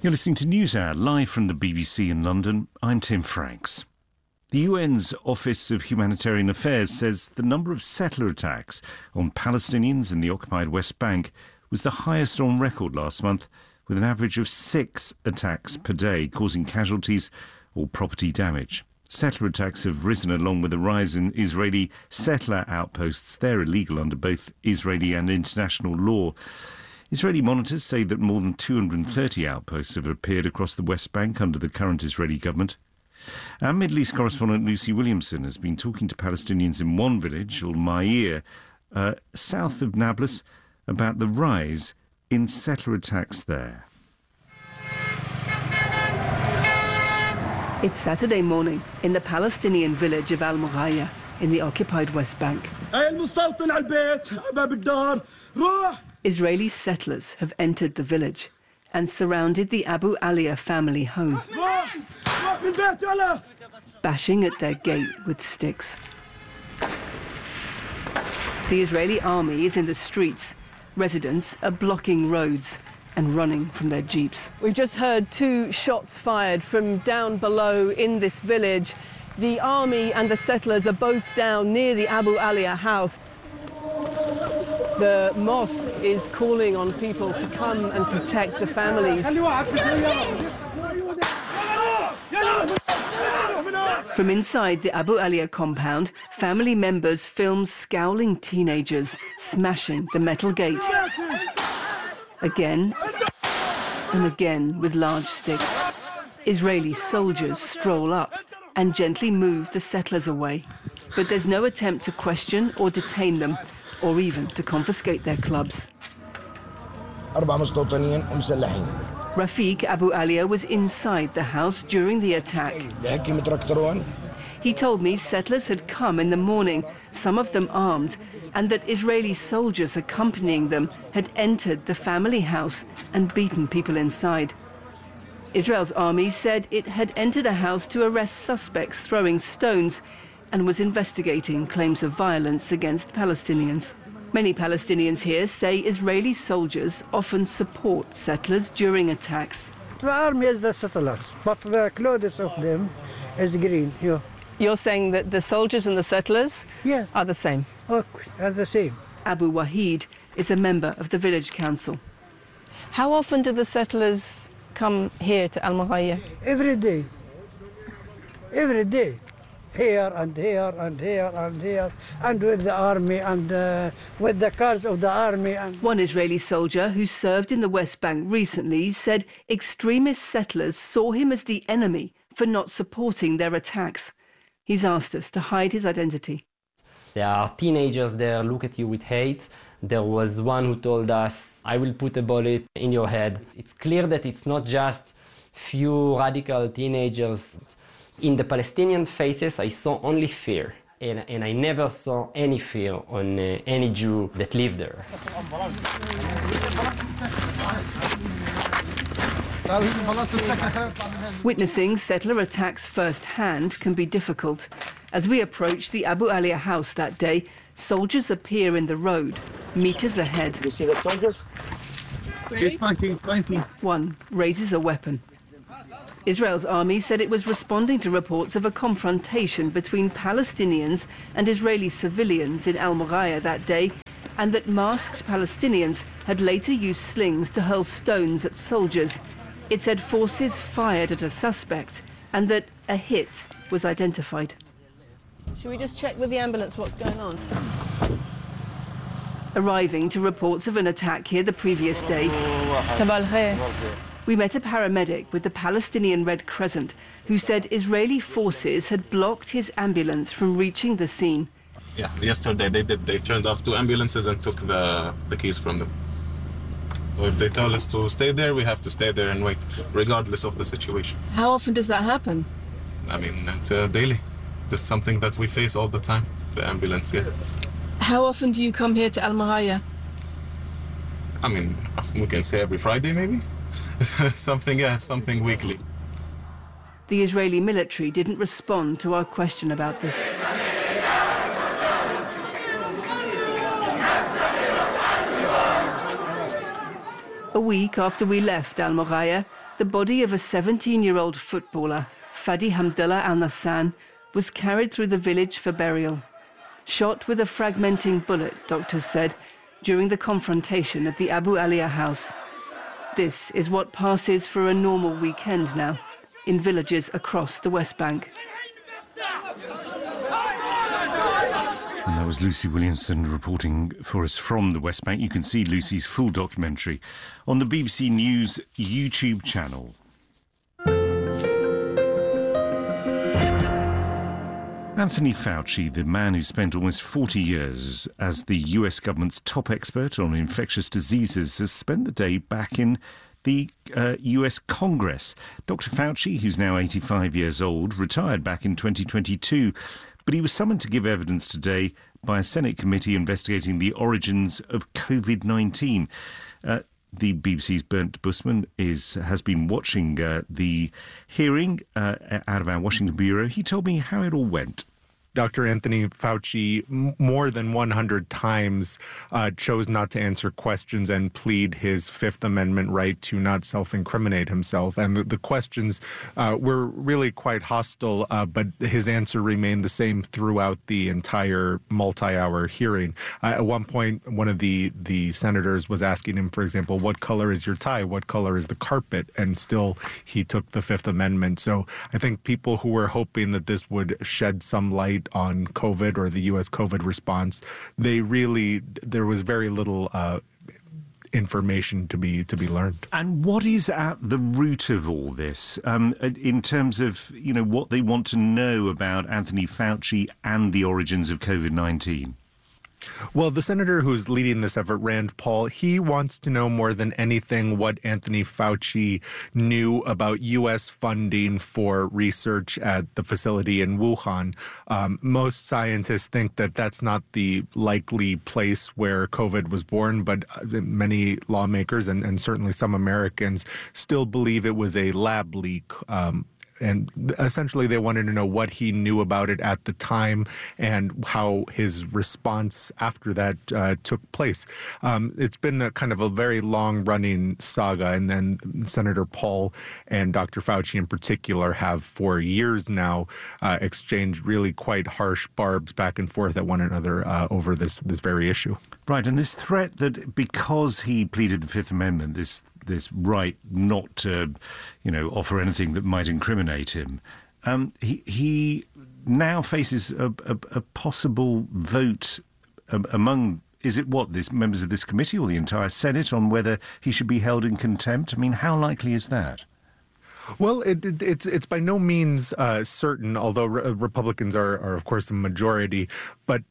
You're listening to NewsHour, live from the BBC in London. I'm Tim Franks. The UN's Office of Humanitarian Affairs says the number of settler attacks on Palestinians in the occupied West Bank was the highest on record last month, with an average of 6 attacks per day, causing casualties or property damage. Settler attacks have risen along with a rise in Israeli settler outposts. They're illegal under both Israeli and international law. Israeli monitors say that more than 230 outposts have appeared across the West Bank under the current Israeli government. Our Middle East correspondent Lucy Williamson has been talking to Palestinians in one village, Al-Ma'ir, south of Nablus, about the rise in settler attacks there. It's Saturday morning in the Palestinian village of Al-Ma'ir in the occupied West Bank. Israeli settlers have entered the village and surrounded the Abu Alia family home, bashing at their gate with sticks. The Israeli army is in the streets. Residents are blocking roads and running from their jeeps. We've just heard 2 shots fired from down below in this village. The army and the settlers are both down near the Abu Alia house. The mosque is calling on people to come and protect the families. From inside the Abu Alia compound, family members film scowling teenagers smashing the metal gate. Again and again with large sticks. Israeli soldiers stroll up and gently move the settlers away. But there's no attempt to question or detain them, or even to confiscate their clubs. Rafiq Abu Alia was inside the house during the attack. He told me settlers had come in the morning, some of them armed, and that Israeli soldiers accompanying them had entered the family house and beaten people inside. Israel's army said it had entered a house to arrest suspects throwing stones and was investigating claims of violence against Palestinians. Many Palestinians here say Israeli soldiers often support settlers during attacks. The army is the settlers, but the clothes of them is green. Yeah. You're saying that the soldiers and the settlers are the same? Are the same. Abu Wahid is a member of the village council. How often do the settlers come here to Al-Ma'ir? Every day. Every day. Here and here and here and here, and with the army and with the cars of the army. One Israeli soldier who served in the West Bank recently said extremist settlers saw him as the enemy for not supporting their attacks. He's asked us to hide his identity. There are teenagers there, look at you with hate. There was one who told us, I will put a bullet in your head. It's clear that it's not just few radical teenagers. In the Palestinian faces, I saw only fear, and I never saw any fear on any Jew that lived there. Witnessing settler attacks firsthand can be difficult. As we approach the Abu Alia house that day, soldiers appear in the road, meters ahead. You see the soldiers? He's fighting. One raises a weapon. Israel's army said it was responding to reports of a confrontation between Palestinians and Israeli civilians in Al-Ma'ir that day, and that masked Palestinians had later used slings to hurl stones at soldiers. It said forces fired at a suspect and that a hit was identified. Should we just check with the ambulance what's going on? Arriving to reports of an attack here the previous day, we met a paramedic with the Palestinian Red Crescent who said Israeli forces had blocked his ambulance from reaching the scene. Yeah, yesterday they turned off 2 ambulances and took the keys from them. So if they tell us to stay there, we have to stay there and wait, regardless of the situation. How often does that happen? I mean, it's daily. It's something that we face all the time, the ambulance, yeah. How often do you come here to Al-Ma'ir? I mean, we can say every Friday, maybe. It's something weekly. The Israeli military didn't respond to our question about this. A week after we left Al-Ma'ir, The body of a 17-year-old footballer, Fadi Hamdallah Al Nassan, was carried through the village for burial. Shot with a fragmenting bullet, doctors said, during the confrontation at the Abu Aliyah house. This is what passes for a normal weekend now in villages across the West Bank. And that was Lucy Williamson reporting for us from the West Bank. You can see Lucy's full documentary on the BBC News YouTube channel. Anthony Fauci, the man who spent almost 40 years as the US government's top expert on infectious diseases, has spent the day back in the US Congress. Dr. Fauci, who's now 85 years old, retired back in 2022, but he was summoned to give evidence today by a Senate committee investigating the origins of COVID-19. The BBC's Bernd Busman has been watching the hearing out of our Washington bureau. He told me how it all went. Dr. Anthony Fauci more than 100 times chose not to answer questions and plead his Fifth Amendment right to not self-incriminate himself. And the questions were really quite hostile, but his answer remained the same throughout the entire multi-hour hearing. At one point, one of the senators was asking him, for example, what color is your tie? What color is the carpet? And still, he took the Fifth Amendment. So I think people who were hoping that this would shed some light on COVID or the U.S. COVID response, there was very little information to be learned. And what is at the root of all this, in terms of what they want to know about Anthony Fauci and the origins of COVID-19? Well, the senator who's leading this effort, Rand Paul, he wants to know more than anything what Anthony Fauci knew about U.S. funding for research at the facility in Wuhan. Most scientists think that that's not the likely place where COVID was born, but many lawmakers and certainly some Americans still believe it was a lab leak. And essentially, they wanted to know what he knew about it at the time and how his response after that took place. It's been a kind of a very long-running saga, and then Senator Paul and Dr. Fauci in particular have for years now exchanged really quite harsh barbs back and forth at one another over this very issue. Right, and this threat that because he pleaded the Fifth Amendment, this right not to, offer anything that might incriminate him, he now faces a possible vote among, members of this committee or the entire Senate on whether he should be held in contempt? I mean, how likely is that? Well, it's by no means certain, although Republicans are of course a majority. But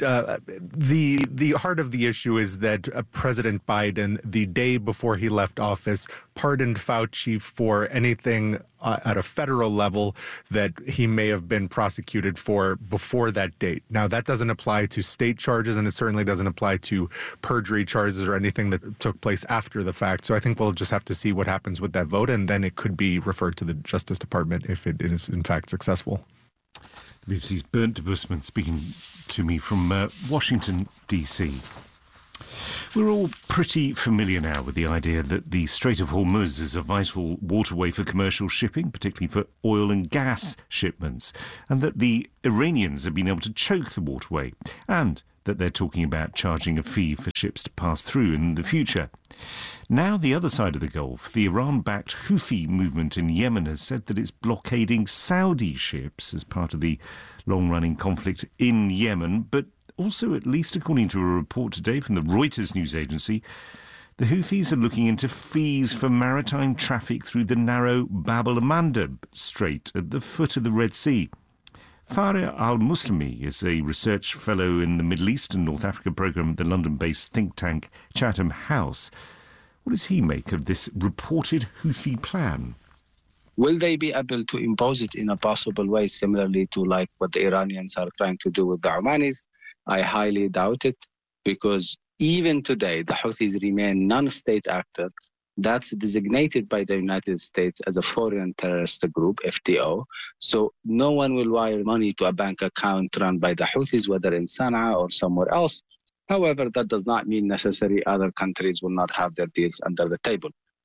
the heart of the issue is that President Biden, the day before he left office, pardoned Fauci for anything at a federal level that he may have been prosecuted for before that date. Now, that doesn't apply to state charges, and it certainly doesn't apply to perjury charges or anything that took place after the fact. So I think we'll just have to see what happens with that vote, and then it could be referred to the Justice Department if it is in fact successful. The BBC's Bernd Busman speaking to me from Washington, D.C. We're all pretty familiar now with the idea that the Strait of Hormuz is a vital waterway for commercial shipping, particularly for oil and gas shipments, and that the Iranians have been able to choke the waterway, and that they're talking about charging a fee for ships to pass through in the future. Now, the other side of the Gulf, the Iran-backed Houthi movement in Yemen has said that it's blockading Saudi ships as part of the long-running conflict in Yemen, but also, at least according to a report today from the Reuters news agency, the Houthis are looking into fees for maritime traffic through the narrow Bab el-Mandeb Strait at the foot of the Red Sea. Faria al-Muslimi is a research fellow in the Middle East and North Africa programme at the London-based think tank Chatham House. What does he make of this reported Houthi plan? Will they be able to impose it in a possible way, similarly to like what the Iranians are trying to do with the Omanis? I highly doubt it, because even today, the Houthis remain non-state actor that's designated by the United States as a foreign terrorist group, FTO. So no one will wire money to a bank account run by the Houthis, whether in Sana'a or somewhere else. However, that does not mean necessarily other countries will not have their deals under the table.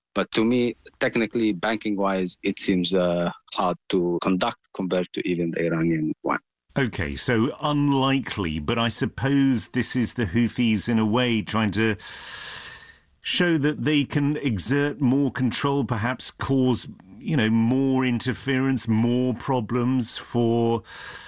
But to me, technically, banking-wise, it seems hard to conduct compared to even the Iranian one. OK, so unlikely, but I suppose this is the Houthis in a way trying to show that they can exert more control, perhaps cause, more interference, more problems for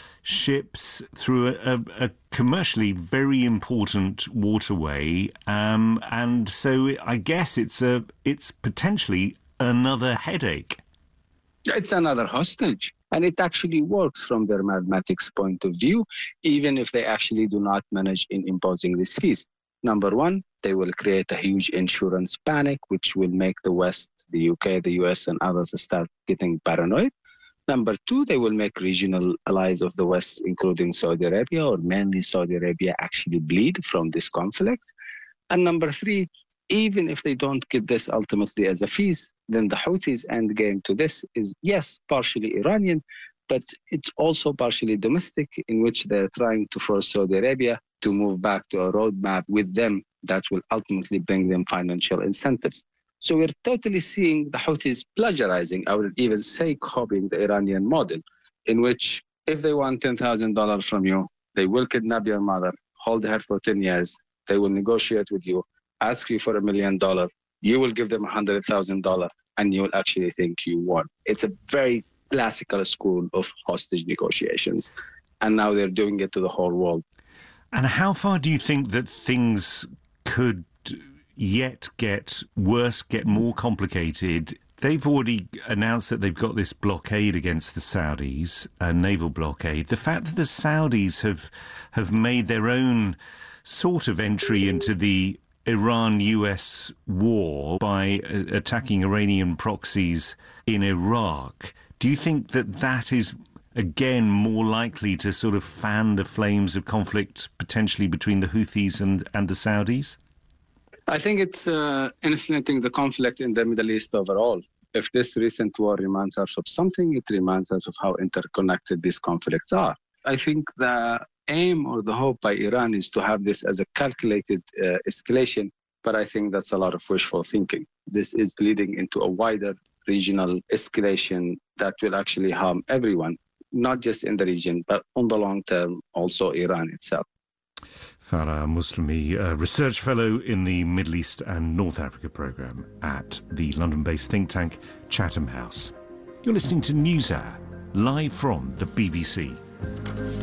ships through a commercially very important waterway. And so I guess it's potentially another headache. It's another hostage. And it actually works from their mathematics point of view, even if they actually do not manage in imposing these fees. Number one, they will create a huge insurance panic, which will make the West, the UK, the US, and others start getting paranoid. Number two, they will make regional allies of the West, including Saudi Arabia, or mainly Saudi Arabia, actually bleed from this conflict. And number three, even if they don't get this ultimately as a fees, then the Houthis' end game to this is, yes, partially Iranian, but it's also partially domestic, in which they're trying to force Saudi Arabia to move back to a roadmap with them that will ultimately bring them financial incentives. So we're totally seeing the Houthis plagiarizing, I would even say copying the Iranian model, in which if they want $10,000 from you, they will kidnap your mother, hold her for 10 years, they will negotiate with you, ask you for $1 million, you will give them $100,000, and you will actually think you won. It's a very classical school of hostage negotiations, and now they're doing it to the whole world. And how far do you think that things could yet get worse, get more complicated? They've already announced that they've got this blockade against the Saudis, a naval blockade. The fact that the Saudis have made their own sort of entry into the Iran-US war by attacking Iranian proxies in Iraq, do you think that that is, again, more likely to sort of fan the flames of conflict potentially between the Houthis and the Saudis? I think it's inflating the conflict in the Middle East overall. If this recent war reminds us of something, it reminds us of how interconnected these conflicts are. I think the aim or the hope by Iran is to have this as a calculated escalation, but I think that's a lot of wishful thinking. This is leading into a wider regional escalation that will actually harm everyone, not just in the region, but on the long term, also Iran itself. Farah Muslimi, a research fellow in the Middle East and North Africa programme at the London-based think tank Chatham House. You're listening to NewsHour, live from the BBC.